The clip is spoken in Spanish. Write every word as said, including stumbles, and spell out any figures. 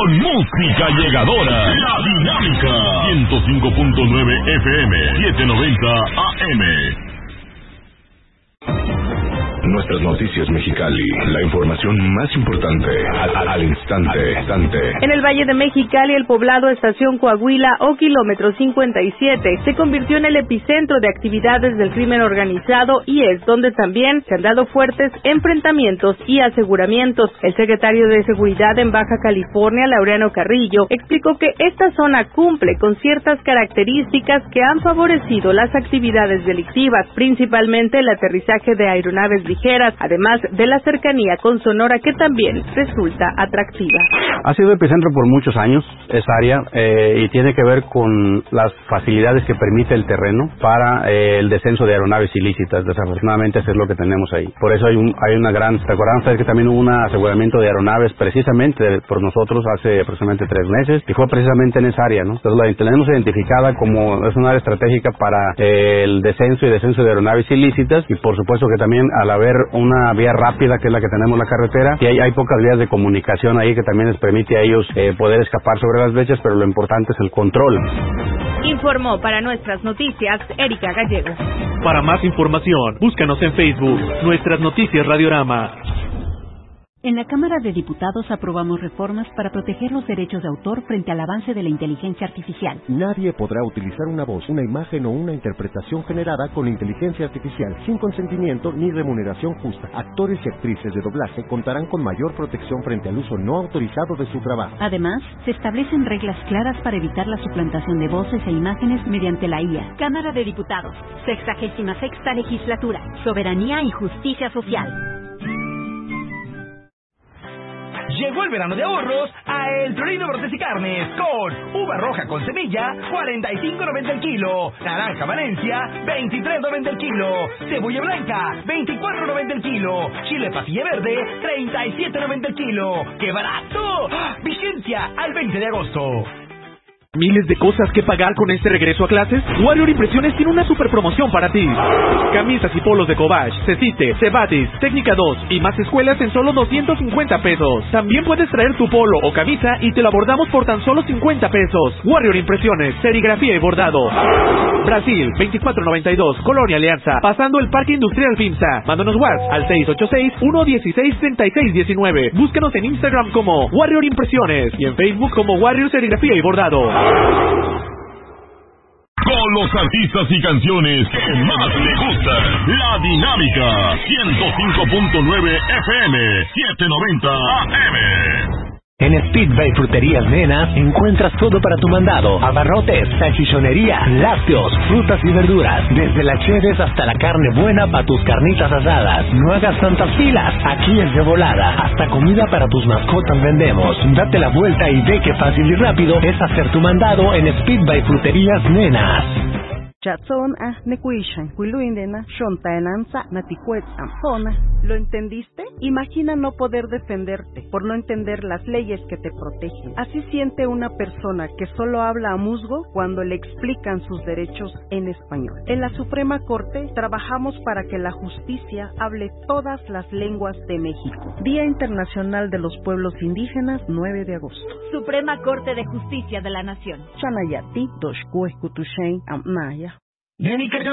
con música llegadora. La Dinámica. ciento cinco punto nueve F M, setecientos noventa A M. Nuestras noticias Mexicali, la información más importante al, al instante, instante. En el Valle de Mexicali, el poblado Estación Coahuila o kilómetro cincuenta y siete se convirtió en el epicentro de actividades del crimen organizado y es donde también se han dado fuertes enfrentamientos y aseguramientos. El secretario de Seguridad en Baja California, Laureano Carrillo, explicó que esta zona cumple con ciertas características que han favorecido las actividades delictivas, principalmente el aterrizaje de aeronaves ligeras, además de la cercanía con Sonora, que también resulta atractiva. Ha sido epicentro por muchos años esa área eh, y tiene que ver con las facilidades que permite el terreno para eh, el descenso de aeronaves ilícitas. Desafortunadamente eso es lo que tenemos ahí. Por eso hay un hay una gran... ¿Recuerdan ustedes que también hubo un aseguramiento de aeronaves precisamente por nosotros hace aproximadamente tres meses? Y fue precisamente en esa área, ¿no? Entonces la tenemos identificada como es una área estratégica para eh, el descenso y descenso de aeronaves ilícitas y por supuesto que también al haber una vía rápida que es la que tenemos la carretera y hay, hay pocas vías de comunicación ahí que también les permite a ellos eh, poder escapar sobre las brechas, pero lo importante es el control. Informó para nuestras noticias Erika Gallego. Para más información, búscanos en Facebook, Nuestras Noticias Radiorama. En la Cámara de Diputados aprobamos reformas para proteger los derechos de autor frente al avance de la inteligencia artificial. Nadie podrá utilizar una voz, una imagen o una interpretación generada con inteligencia artificial sin consentimiento ni remuneración justa. Actores y actrices de doblaje contarán con mayor protección frente al uso no autorizado de su trabajo. Además, se establecen reglas claras para evitar la suplantación de voces e imágenes mediante la I A. Cámara de Diputados, sexagésima sexta legislatura, soberanía y justicia social. Llegó el verano de ahorros a El Torino Brotes y Carnes con uva roja con semilla, cuarenta y cinco noventa el kilo, naranja Valencia, veintitrés noventa el kilo, cebolla blanca, veinticuatro noventa el kilo, chile pasilla verde, treinta y siete noventa el kilo. ¡Qué barato! Vigencia al veinte de agosto. ¿Miles de cosas que pagar con este regreso a clases? Warrior Impresiones tiene una super promoción para ti. Camisas y polos de Cobach, Cecite, Cebatis, Técnica dos y más escuelas en solo doscientos cincuenta pesos. También puedes traer tu polo o camisa y te la bordamos por tan solo cincuenta pesos. Warrior Impresiones, serigrafía y bordado. Brasil, veinticuatro noventa y dos, Colonia Alianza, pasando el Parque Industrial Pimsa. Mándanos WhatsApp al seis ocho seis, uno uno seis, tres seis uno nueve. Búscanos en Instagram como Warrior Impresiones y en Facebook como Warrior Serigrafía y Bordado. Con los artistas y canciones que más le gustan. La Dinámica. ciento cinco punto nueve F M. setecientos noventa A M. En Speedway Fruterías Nenas encuentras todo para tu mandado. Abarrotes, salchichonería, lácteos, frutas y verduras. Desde las cheves hasta la carne buena para tus carnitas asadas. No hagas tantas filas, aquí es de volada. Hasta comida para tus mascotas vendemos. Date la vuelta y ve qué fácil y rápido es hacer tu mandado en Speedway Fruterías Nenas. Chatson a Nekuishan, Wiluindena, Shontaenanza, Naticuetzam, Zona. ¿Lo entendiste? Imagina no poder defenderte por no entender las leyes que te protegen. Así siente una persona que solo habla a musgo cuando le explican sus derechos en español. En la Suprema Corte trabajamos para que la justicia hable todas las lenguas de México. Día Internacional de los Pueblos Indígenas, nueve de agosto. Suprema Corte de Justicia de la Nación. Chanayati, Doshkueskutushen, Amnaya.